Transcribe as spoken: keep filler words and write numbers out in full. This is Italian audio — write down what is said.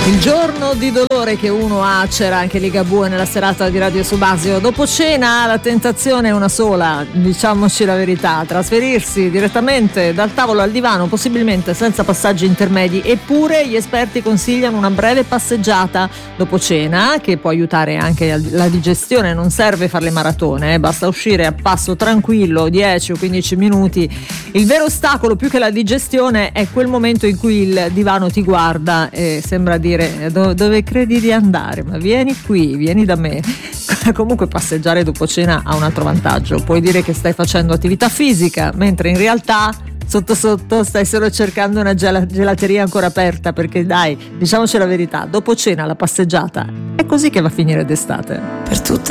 Il giorno di dolore che uno ha, c'era anche Ligabue nella serata di Radio Subasio. Dopo cena la tentazione è una sola, diciamoci la verità: trasferirsi direttamente dal tavolo al divano, possibilmente senza passaggi intermedi. Eppure gli esperti consigliano una breve passeggiata dopo cena, che può aiutare anche la digestione. Non serve fare le maratone, eh? Basta uscire a passo tranquillo, dieci o quindici minuti. Il vero ostacolo, più che la digestione, è quel momento in cui il divano ti guarda e sembra dire: dove credi di andare? Ma vieni qui, vieni da me. Comunque passeggiare dopo cena ha un altro vantaggio: puoi dire che stai facendo attività fisica, mentre in realtà sotto sotto stai solo cercando una gel- gelateria ancora aperta, perché dai, diciamoci la verità, dopo cena la passeggiata è così che va a finire d'estate. Per tutta